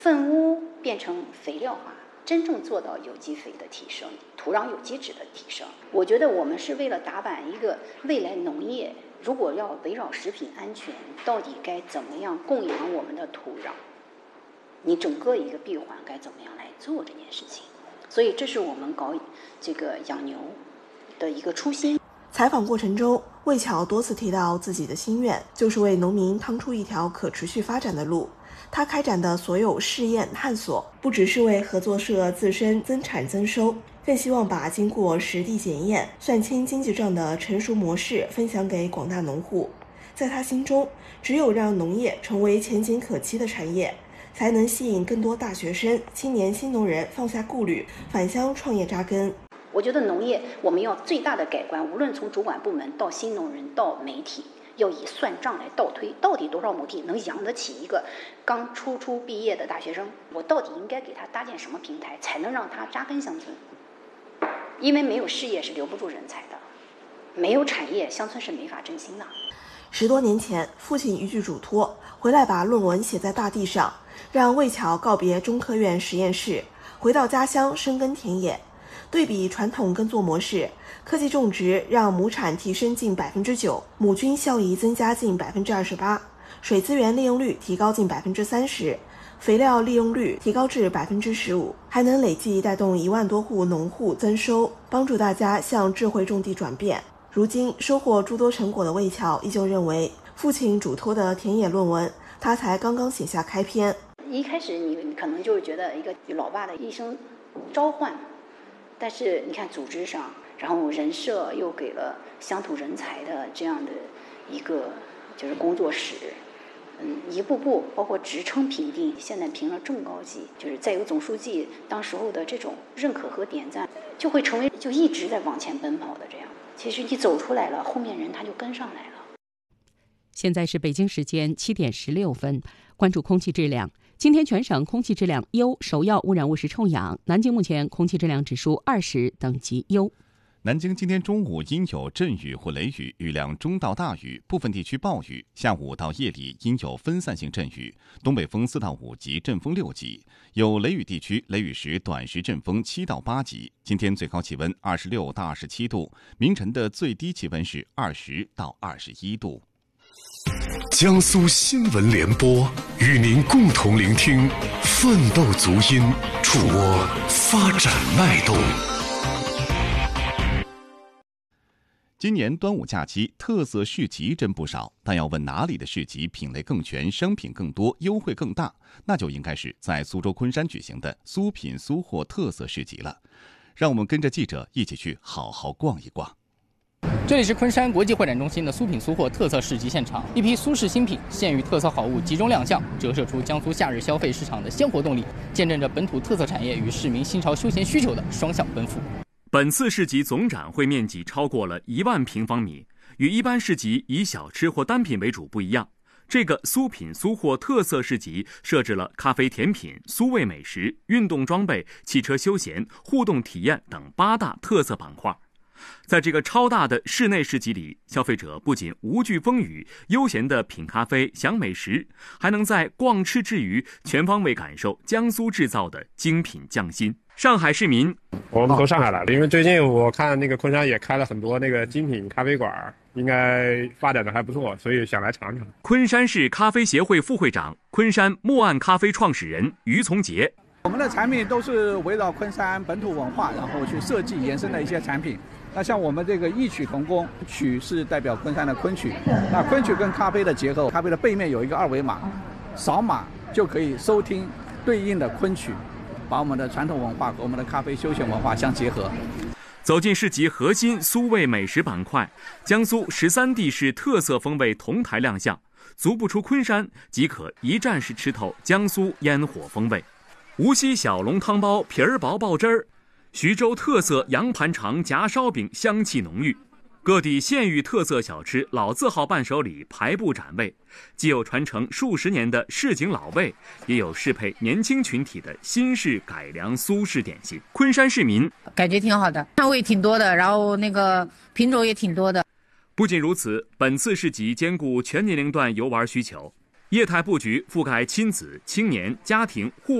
粪污变成肥料化，真正做到有机肥的提升，土壤有机质的提升。我觉得我们是为了打板一个未来农业，如果要围绕食品安全，到底该怎么样供养我们的土壤？你整个一个闭环该怎么样来做这件事情？所以这是我们搞这个养牛的一个初心。 采访过程中，魏巧多次提到自己的心愿，就是为农民趟出一条可持续发展的路。他开展的所有试验探索，不只是为合作社自身增产增收，更希望把经过实地检验、算清经济账的成熟模式分享给广大农户。在他心中，只有让农业成为前景可期的产业，才能吸引更多大学生、青年新农人放下顾虑，返乡创业扎根。 我觉得农业我们要最大的改观，无论从主管部门到新农人到媒体，要以算账来倒推，到底多少亩地能养得起一个刚初毕业的大学生？我到底应该给他搭建什么平台，才能让他扎根乡村？因为没有事业是留不住人才的，没有产业，乡村是没法振兴的。 10多年前，父亲一句嘱托，回来把论文写在大地上，让魏巧告别中科院实验室，回到家乡深耕田野。对比传统耕作模式，科技种植让亩产提升近9%，亩均效益增加近28%，水资源利用率提高近30%，肥料利用率提高至15%，还能累计带动1万多户农户增收，帮助大家向智慧种地转变。如今收获诸多成果的魏巧依旧认为，父亲嘱托的田野论文，他才刚刚写下开篇。 一开始你可能就是觉得一个老爸的一声召唤，但是你看组织上，然后人社又给了乡土人才的这样的一个就是工作室，一步步包括职称评定，现在评了正高级，就是再有总书记当时候的这种认可和点赞，就会成为就一直在往前奔跑的这样。其实你走出来了，后面人他就跟上来了。 现在是北京时间7点16分，关注空气质量。今天全省空气质量优，首要污染物是臭氧。南京目前空气质量指数20，等级优。 南京今天中午阴有阵雨或雷雨，雨量中到大雨，部分地区暴雨。下午到夜里阴有分散性阵雨，东北风4到5级，阵风6级。有雷雨地区，雷雨时短时阵风7到8级。今天最高气温26到27度，明晨的最低气温是20到21度。 江苏新闻联播与您共同聆听奋斗足音，触摸发展脉动。 今年端午假期特色市集真不少，但要问哪里的市集品类更全、商品更多、优惠更大，那就应该是在苏州昆山举行的苏品苏货特色市集了。让我们跟着记者一起去好好逛一逛。 这里是昆山国际会展中心的苏品苏货特色市集现场，一批苏式新品、县域特色好物集中亮相，折射出江苏夏日消费市场的鲜活动力，见证着本土特色产业与市民新潮休闲需求的双向奔赴。 本次市集总展会面积超过了1万平方米，与一般市集以小吃或单品为主不一样。这个苏品苏货特色市集设置了咖啡甜品、苏味美食、运动装备、汽车休闲、互动体验等8大特色板块。在这个超大的室内市集里，消费者不仅无惧风雨，悠闲地品咖啡、享美食，还能在逛吃之余全方位感受江苏制造的精品匠心。上海市民， 我们从上海来的，因为最近我看那个昆山也开了很多那个精品咖啡馆，应该发展的还不错，所以想来尝尝。 昆山市咖啡协会副会长、昆山墨岸咖啡创始人于从杰， 我们的产品都是围绕昆山本土文化，然后去设计延伸的一些产品。那像我们这个异曲同工，曲是代表昆山的昆曲，那昆曲跟咖啡的结合，咖啡的背面有一个2维码，扫码就可以收听对应的昆曲，把我们的传统文化和我们的咖啡休闲文化相结合。 走进市集核心苏味美食板块，江苏13地市特色风味同台亮相，足不出昆山即可一站式吃透江苏烟火风味。无锡小笼汤包皮儿薄爆汁儿，徐州特色羊盘肠夹烧饼香气浓郁，各地县域特色小吃老字号伴手礼排布展位，既有传承数十年的市井老味，也有适配年轻群体的新式改良苏式点心。昆山市民感觉挺好的，摊位挺多的，然后那个品种也挺多的。 不仅如此，本次市集兼顾全年龄段游玩需求。 业态布局覆盖亲子、青年、家庭、户